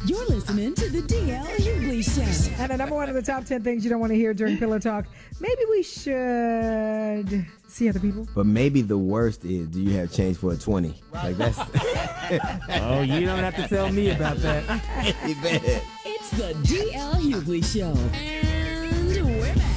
You're listening to the DL Hughley Show. And the number one of the top 10 things you don't want to hear during Pillow Talk. Maybe we should see other people. But maybe the worst is, do you have change for a 20? Like that's. Oh, you don't have to tell me about that. You bet. It's the DL Hughley Show. And we're back.